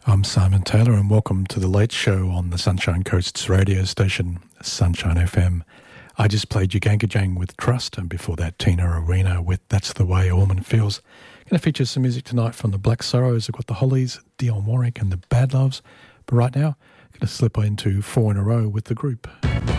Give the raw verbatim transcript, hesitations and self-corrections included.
I'm Simon Taylor and welcome to The Late Show on the Sunshine Coast's radio station, Sunshine F M. I just played Jang with Trust, and before that Tina Arena with That's the Way a Woman Feels. Going to feature some music tonight from the Black Sorrows. I've got the Hollies, Dionne Warwick and the Bad Loves. But right now, going to slip into four in a row with the group.